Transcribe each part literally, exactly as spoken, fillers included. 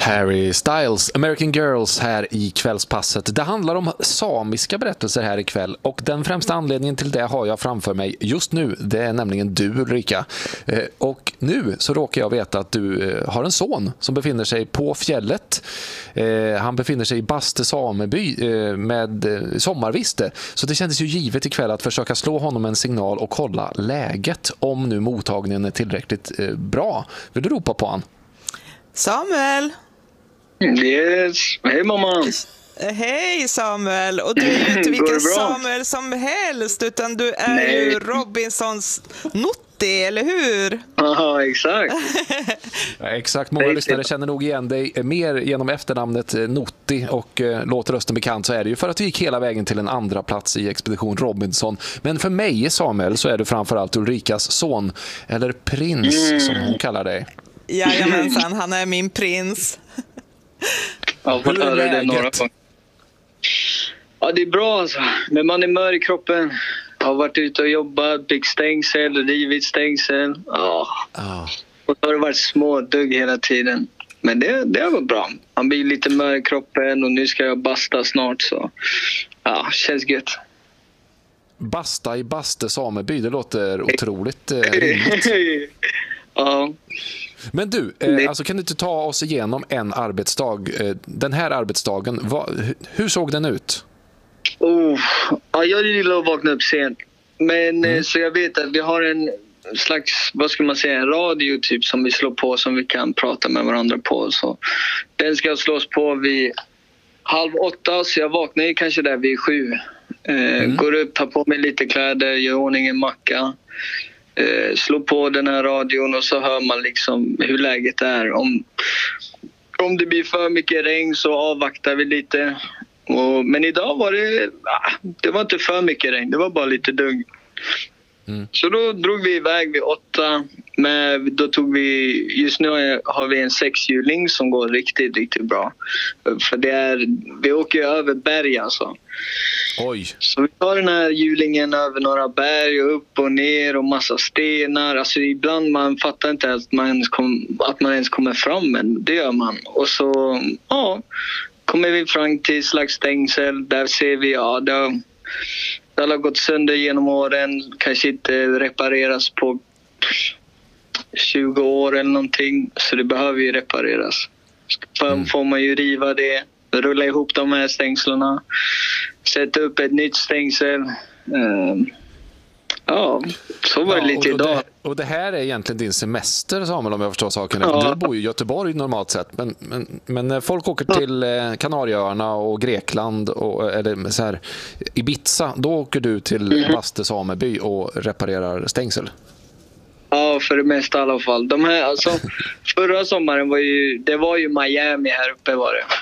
Harry Styles, American Girls här i kvällspasset. Det handlar om samiska berättelser här ikväll och den främsta anledningen till det har jag framför mig just nu. Det är nämligen du, Ulrika. Och nu så råkar jag veta att du har en son som befinner sig på fjället. Han befinner sig i Baste sameby med sommarviste. Så det kändes ju givet ikväll att försöka slå honom en signal och kolla läget om nu mottagningen är tillräckligt bra. Vill du ropa på han? Samuel! Yes, hej mamma! Hej Samuel! Och du är ju inte vilken Samuel som helst, utan du är Nej. ju Robinsons Nutti, eller hur? Ja, exakt. Ja, exakt, många lyssnare känner nog igen dig mer genom efternamnet Nutti och eh, låter rösten bekant, så är det ju för att du gick hela vägen till en andra plats i Expedition Robinson. Men för mig, Samuel, så är du framförallt Ulrikas son, eller prins mm. som hon kallar dig. Jajamensan, han är min prins. Ja, hur är det några Ja, det är bra alltså. Men man är mör i kroppen. Jag har varit ute och jobbat, byggt stängsel, rivit stängsel. Ja. Oh. Och så har det varit små dugg hela tiden. Men det, det har varit bra. Man blir lite mör i kroppen och nu ska jag basta snart. Så ja, känns gött. Basta i Baste sameby, det låter otroligt eh, rimligt. Ja. Men du, eh, alltså kan du inte ta oss igenom en arbetsdag? Eh, den här arbetsdagen, vad, hur såg den ut? Oh, ja, jag gillar att vakna upp sent. Men mm. så jag vet att vi har en slags, vad ska man säga, en radio typ som vi slår på, som vi kan prata med varandra på. Så den ska slås på vid halv åtta, så jag vaknar ju kanske där vid sju. Eh, mm. Går upp, tar på mig lite kläder, gör ordning en macka. Eh, slå på den här radion och så hör man liksom hur läget är. Om, om det blir för mycket regn så avvaktar vi lite. Och, men idag var det, ah, det var inte för mycket regn, det var bara lite dugg. Mm. Så då drog vi iväg vid åtta. Men då tog vi, just nu har vi en sexhjuling som går riktigt, riktigt bra. För det är, vi åker över berg alltså. Oj. Så vi tar den här hjulingen över några berg och upp och ner och massa stenar. Alltså ibland man fattar inte att man ens, kom, att man ens kommer fram, men det gör man. Och så ja, kommer vi fram till slags stängsel. Där ser vi, ja, det har, det har gått sönder genom åren. Kanske inte repareras på tjugo år eller någonting. Så det behöver ju repareras. Så mm. får man ju riva det. Rulla ihop de här stängslarna. Sätta upp ett nytt stängsel. Um, ja, så var det ja, lite och, idag. Och det, och det här är egentligen din semester, Samuel, om jag förstår saken. Ja. Du bor ju i Göteborg normalt sett. Men, men, men när folk åker till Kanarieöarna och Grekland och, eller så här, Ibiza, då åker du till mm. Baste sameby och reparerar stängsel. Ja, för det mesta i alla fall. De här, alltså, förra sommaren var ju, det var ju Miami här uppe var det.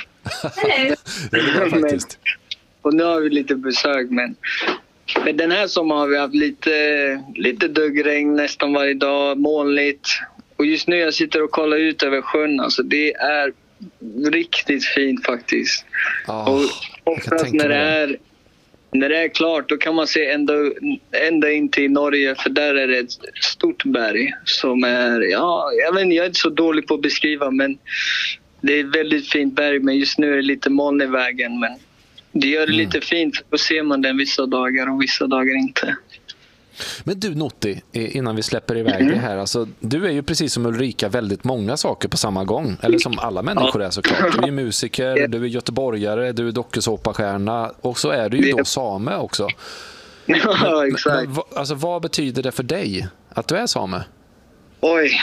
Det var faktiskt. Men, och nu har vi lite besök, men, men den här sommaren har vi haft lite, lite duggregn nästan varje dag, molnigt. Och just nu jag sitter och kollar ut över sjön, alltså det är riktigt fint faktiskt. Oh, och oftast när det är När det är klart, då kan man se ända, ända in till Norge, för där är det ett stort berg som är, ja, jag vet inte, jag är inte så dålig på att beskriva, men det är ett väldigt fint berg, men just nu är det lite moln i vägen, men det gör det mm. lite fint, då ser man den vissa dagar och vissa dagar inte. Men du Nutti, innan vi släpper iväg mm. det här, alltså, du är ju precis som Ulrika väldigt många saker på samma gång, eller som alla människor är såklart. Du är musiker, yeah. du är göteborgare, du är dokusåpastjärna och så är du ju yeah. då same också. Ja, men, exakt. Men, alltså, vad betyder det för dig att du är same? Oj.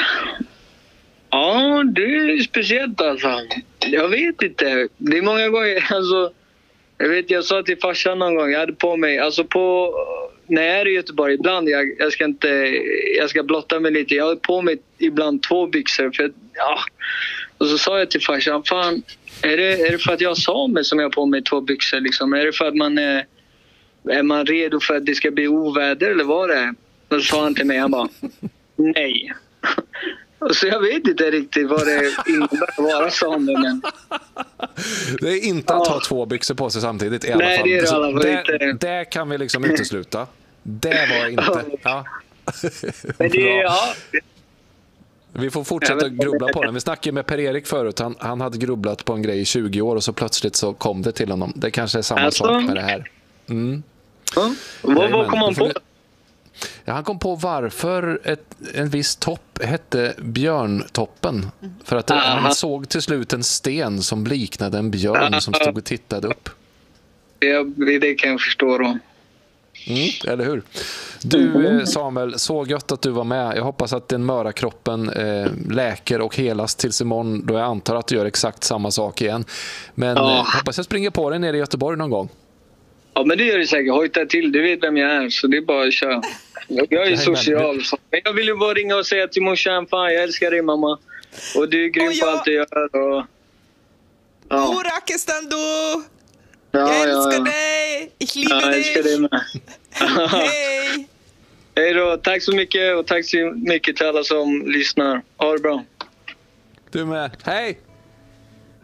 Ja, det är speciellt alltså. Jag vet inte. Det är många gånger, alltså, jag vet, jag sa till farsan någon gång, jag hade på mig, alltså på, när jag är i Göteborg ibland, jag, jag ska inte, jag ska blotta mig lite, jag har på mig ibland två byxor, för att, ja. Och så sa jag till farsan, fan, är det, är det för att jag sa mig som jag har på mig två byxor liksom? Är det för att man är, är man redo för att det ska bli oväder eller vad det är? Och så sa han till mig, han bara, nej. Så jag vet inte riktigt vad det innebär att vara same, men... Det är inte att ha ja. två byxor på sig samtidigt i alla Nej, fall. Det, är det, alla fall det, inte. det kan vi liksom utesluta. Det var inte... Ja. Men det, ja. Vi får fortsätta grubbla på den. Vi snackade med Per-Erik förut. Han, han hade grubblat på en grej i tjugo år och så plötsligt så kom det till honom. Det kanske är samma alltså. sak med det här. Mm. Ja. Vad, vad kom han på? Ja, han kom på varför ett, en viss topp hette Björntoppen. För att det, han såg till slut en sten som liknade en björn som stod och tittade upp. Ja, det kan jag förstå då. Mm, eller hur? Du Samuel, så gött att du var med. Jag hoppas att den möra kroppen eh, läker och helas tills imorgon, då jag antar att du gör exakt samma sak igen. Men ja. eh, hoppas jag springer på dig nere i Göteborg någon gång. Ja, men det gör det säkert. Hojta till, du vet vem jag är, så det är bara att köra. Jag är social. Men jag vill ju bara ringa och säga till morsan, fan jag älskar dig mamma. Och du är grym oh, ja. på allt du gör. Och... Ja. Oh, Rakistan du! Ja, jag älskar ja, ja. dig! Ich liebe ja, jag älskar dig med. Hej! Hej då, tack så mycket och tack så mycket till alla som lyssnar. Ha det bra. Du med. Hej!